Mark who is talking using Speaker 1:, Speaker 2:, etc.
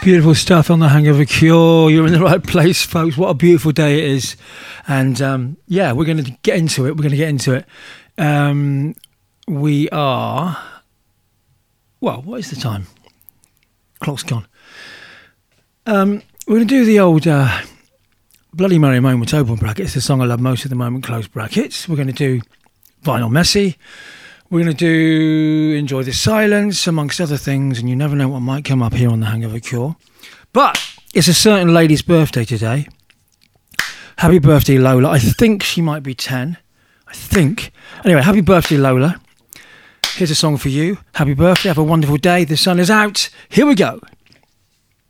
Speaker 1: Beautiful stuff on The Hangover Cure. You're in the right place, folks. What a beautiful day it is. And yeah, we're going to get into it. We are... Well, what is the time? Clock's gone. We're going to do the old Bloody Mary Moments, open brackets, the song I love most at the moment, close brackets. We're going to do Vinyl Messy. We're going to do Enjoy the Silence, amongst other things, and you never know what might come up here on The Hangover Cure. But it's a certain lady's birthday today. Happy birthday, Lola. I think she might be 10. I think. Anyway, happy birthday, Lola. Here's a song for you. Happy birthday. Have a wonderful day. The sun is out. Here we go.